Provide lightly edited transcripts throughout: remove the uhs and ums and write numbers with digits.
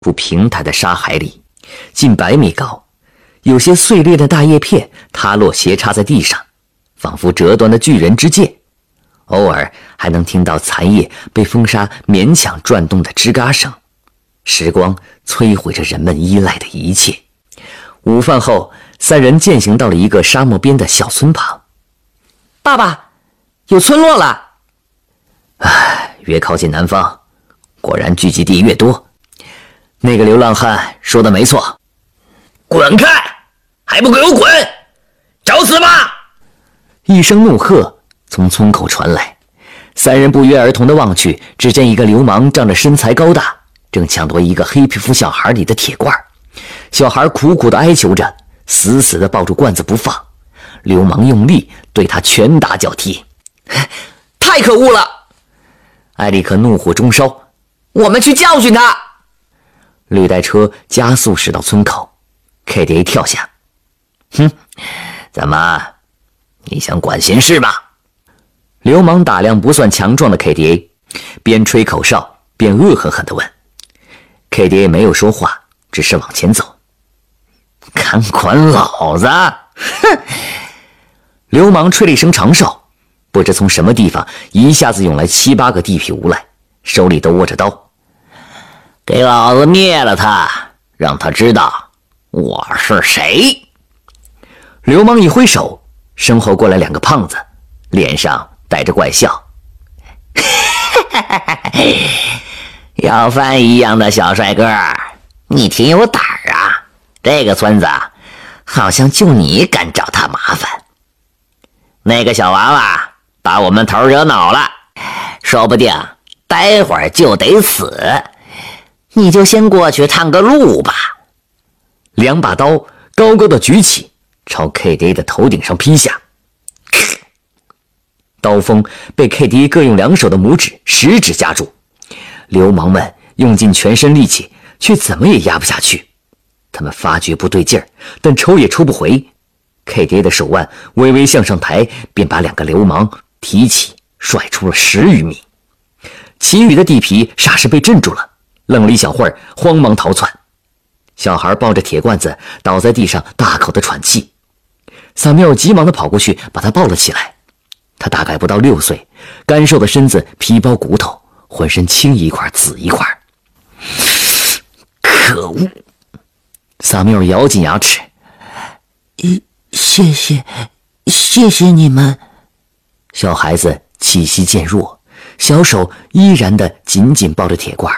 不平坦的沙海里，近100米高，有些碎裂的大叶片塌落斜插在地上，仿佛折断的巨人之剑。偶尔还能听到残叶被风沙勉强转动的吱嘎声。时光摧毁着人们依赖的一切。午饭后，3人践行到了一个沙漠边的小村旁。 爸爸，有村落了。 越靠近南方，果然聚集地越多。那个流浪汉说的没错。 滚开！还不给我滚！找死吧！ 一声怒喝从村口传来，3人不约而同地望去，只见一个流氓仗着身材高大，正抢夺一个黑皮肤小孩里的铁罐。小孩苦苦地哀求着，死死地抱住罐子不放。流氓用力对他拳打脚踢。 太可恶了！ 艾利克怒火中烧， 我们去教训他。 履带车加速驶到村口 ，KDA 跳下。 怎么，你想管闲事吗？ 流氓打量不算强壮的 KDA， 边吹口哨边恶狠狠地问。KDA 没有说话，只是往前走。 敢管老子？ 哼！流氓吹了一声长哨，不知从什么地方一下子涌来7、8个地痞无赖，手里都握着刀。 给老子灭了他，让他知道我是谁！ 流氓一挥手，身后过来2个胖子，脸上带着怪笑。 要饭一样的小帅哥，你挺有胆儿啊！这个村子好像就你敢找他麻烦。那个小娃娃把我们头惹恼了，说不定待会儿就得死。你就先过去探个路吧。 2把刀高高的举起，朝 KDA 的头顶上劈下。刀锋被 KDA 各用2手的拇指、食指夹住。流氓们用尽全身力气，却怎么也压不下去。他们发觉不对劲儿，但抽也抽不回。KDA 的手腕微微向上抬，便把2个流氓提起，甩出了10余米。其余的地痞霎时被镇住了，愣了一小会儿，慌忙逃窜。小孩抱着铁罐子倒在地上，大口的喘气。萨缪尔急忙地跑过去，把他抱了起来。他大概不到6岁，干瘦的身子皮包骨头，浑身青一块紫一块。 可恶！ 萨缪尔咬紧牙齿。 谢谢你们。 小孩子气息渐弱，小手依然的紧紧抱着铁罐。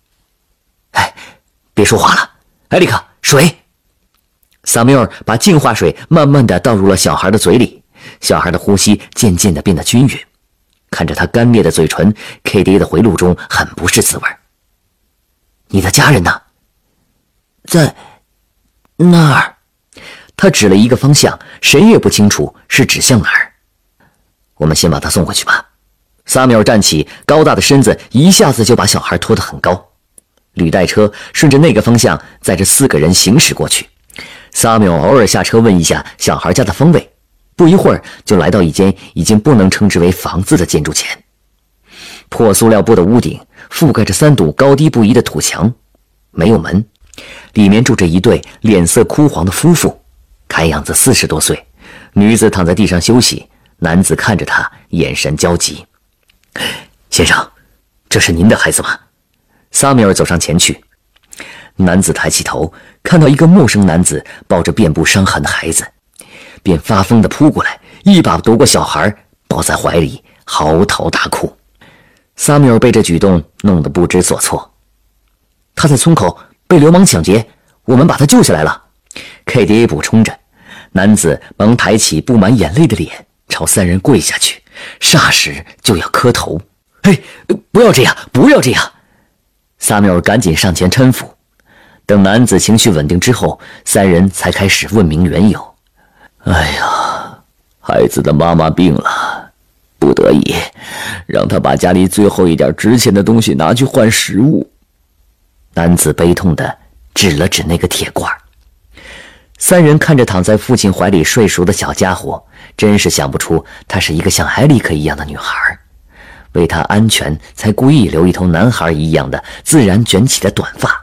别说话了，艾利克，水！萨缪尔把净化水慢慢的倒入了小孩的嘴里，小孩的呼吸渐渐的变得均匀。看着他干裂的嘴唇 ，KDA 的回路中很不是滋味。你的家人呢？ 在那儿。 他指了一个方向，谁也不清楚是指向哪儿。我们先把他送回去吧。萨缪尔站起，高大的身子一下子就把小孩拖得很高。履带车顺着那个方向载着4个人行驶过去。萨缪尔偶尔下车问一下小孩家的方位，不一会儿就来到一间已经不能称之为房子的建筑前。破塑料布的屋顶覆盖着3堵高低不一的土墙，没有门，里面住着一对脸色枯黄的夫妇，看样子40多岁。女子躺在地上休息，男子看着她，眼神焦急。先生，这是您的孩子吗？萨缪尔走上前去。男子抬起头，看到一个陌生男子抱着遍布伤痕的孩子，便发疯地扑过来，一把夺过小孩，抱在怀里，嚎啕大哭。萨缪尔被这举动弄得不知所措。他在村口被流氓抢劫，我们把他救下来了。KDA 补充着。男子忙抬起布满眼泪的脸，朝3人跪下去，霎时就要磕头。不要这样，不要这样！萨缪尔赶紧上前搀扶。等男子情绪稳定之后，3人才开始问明缘由。孩子的妈妈病了，不得已让他把家里最后一点值钱的东西拿去换食物。男子悲痛地指了指那个铁罐。3人看着躺在父亲怀里睡熟的小家伙，真是想不出她是一个像艾利克一样的女孩。为她安全，才故意留一头男孩一样的自然卷起的短发。